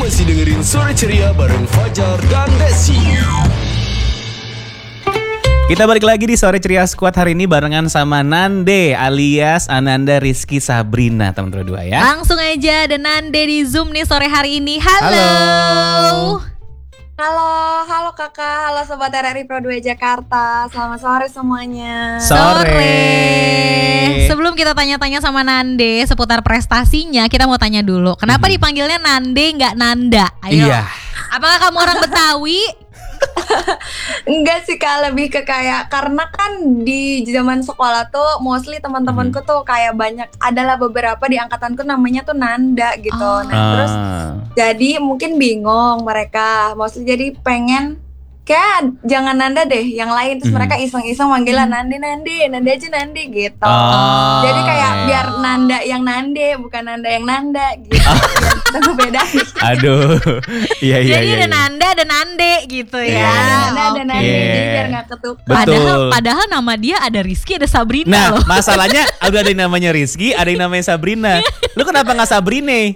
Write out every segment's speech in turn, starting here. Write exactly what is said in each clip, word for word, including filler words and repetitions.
masih dengerin Sore Ceria bareng Fajar dan Desi. Kita balik lagi di Sore Ceria Squad hari ini barengan sama Nande alias Ananda Rizky Sabrina, teman-teman berdua ya. Langsung aja ada Nande di Zoom nih sore hari ini. Halo. Halo. Halo, halo kakak, halo sobat R R I Pro dua Jakarta. Selamat sore semuanya. Sore. Sebelum kita tanya-tanya sama Nande seputar prestasinya, kita mau tanya dulu. Kenapa Mhm. dipanggilnya Nande nggak Nanda? Ayo. Iya. Apakah kamu orang Betawi? Enggak sih kak, lebih ke kayak karena kan di zaman sekolah tuh mostly teman-temanku tuh kayak banyak, adalah beberapa di angkatanku namanya tuh Nanda gitu. Oh. Nah terus Ah. jadi mungkin bingung mereka, mostly jadi pengen kayak jangan Nanda deh, yang lain. Terus Hmm. mereka iseng-iseng manggilnya Nande, Nande, Nande aja Nande gitu. Oh. Jadi kayak Iya. biar Nanda yang Nande, bukan Nanda yang Nanda gitu. Biar kita ngebedain. Aduh. Iya iya Jadi iya. ada iya. Nanda, ada Nande gitu Iya. ya. Ada Nanda, ada Oke. Nande, Oke. jadi biar gak ketukar. Betul. Padahal, padahal nama dia ada Rizky, ada Sabrina Nah, loh. masalahnya udah ada yang namanya Rizky, ada yang namanya Sabrina. Lu kenapa nggak Sabrine?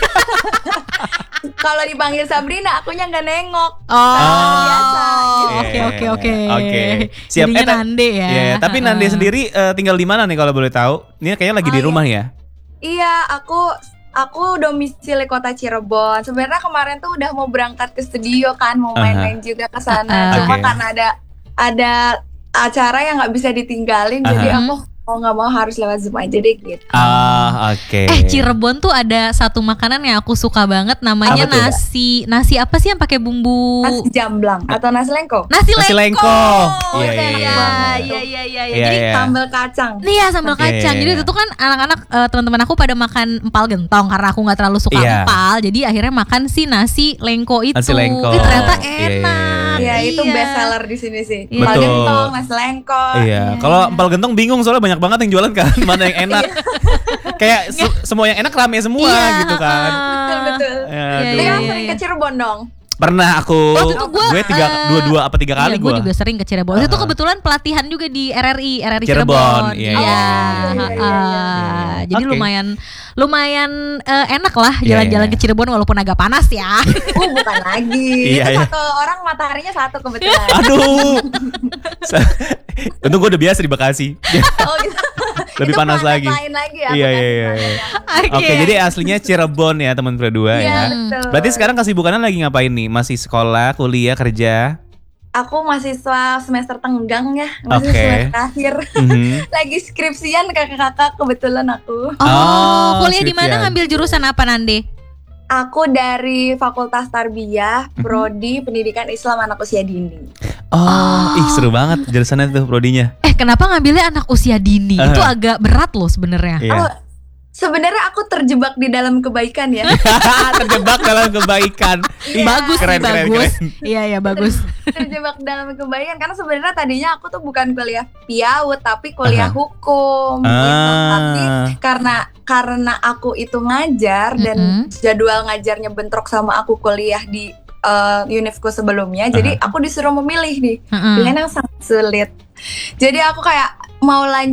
Kalau dipanggil Sabrina, akunya nggak nengok. Oh, biasa, gitu. Oke oke oke. Oke. Siap. Jadinya Eh, ta- Nande ya. Iya, tapi Nande Heeh. sendiri eh, tinggal di mana nih kalau boleh tahu? Ini kayaknya lagi Oh, di iya. rumah ya? Iya, aku aku domisili kota Cirebon. Sebenarnya kemarin tuh udah mau berangkat ke studio kan, mau main-main juga ke sana. Aha. Cuma Oke. karena ada ada acara yang nggak bisa ditinggalin, jadi Aha. aku mau nggak mau harus lewat Zoom aja deh gitu. Ah, oke. Eh Cirebon tuh ada satu makanan yang aku suka banget, namanya Apa tuh? nasi nasi apa sih yang pakai bumbu Nasi jamblang atau nasi lengko? nasi Nasi lengko. lengko. Oh, Iya, iya iya, iya iya. iya iya iya. Iya, Jadi iya. Sambal kacang. nih ya sambal Oke. kacang. Jadi itu tuh kan anak-anak eh, teman-teman aku pada makan empal gentong karena aku nggak terlalu suka Iya. empal. Jadi akhirnya makan si nasi lengko itu. Nasi lengko. Ih, ternyata Iya, iya, enak. Iya, itu Iya. best seller di sini sih. Iya. Empal Betul. gentong, nasi lengko. Iya, kalau empal gentong bingung soalnya banyak banget yang jualan kan, mana yang enak. Kayak se- semua yang enak rame semua Iya, gitu kan. Betul betul. Ya, Iya, aduh. Tapi iya, kan iya. sering ke Cirebon dong. Pernah aku, Waktu itu gua, gue tiga, eh, dua dua apa tiga kali Iya, gue. gue juga sering ke Cirebon. Itu Uh-huh. kebetulan pelatihan juga di R R I, R R I Cirebon, Cirebon. iya, Iya. iya, iya, iya, iya. Ah, Jadi Oke. lumayan lumayan eh, enak lah Iya, jalan-jalan iya. ke Cirebon walaupun agak panas ya. Uh, bukan lagi. Iya, Itu iya. satu orang mataharinya satu kebetulan. Aduh. Sa- Untung gue udah biasa di Bekasi. Oh gitu. Lebih Itu panas planet lagi. lain lagi ya. Iya, bukan iya, iya, planet iya. yang- Oke, jadi aslinya Cirebon ya teman berdua Iya, ya. betul. Berarti sekarang kesibukannya lagi ngapain nih? Masih sekolah, kuliah, kerja? Aku mahasiswa semester tenggang ya, masih Oke. semester akhir. Mhm. Lagi skripsian kakak-kakak kebetulan aku. Oh, Oh, kuliah di mana skripsian. ngambil jurusan apa Nande? Aku dari Fakultas Tarbiyah, Mhm. Prodi Pendidikan Islam Anak Usia Dini. Oh, ih seru banget jurusannya tuh prodinya. Eh, kenapa ngambilnya anak usia dini? Uh-huh. Itu agak berat loh sebenarnya. Iya. Oh, sebenarnya aku terjebak di dalam kebaikan ya. Terjebak dalam kebaikan. Ih, Bagus keren, sih, keren, bagus. keren. Iya, iya bagus. Terjebak dalam kebaikan karena sebenarnya tadinya aku tuh bukan kuliah piaut tapi kuliah hukum gitu. Tapi Ah, karena karena aku itu ngajar dan Mm-mm. jadwal ngajarnya bentrok sama aku kuliah di uh, univku sebelumnya, jadi aku disuruh memilih nih Heeh. pilihan yang sangat sulit. Jadi aku kayak mau lanjut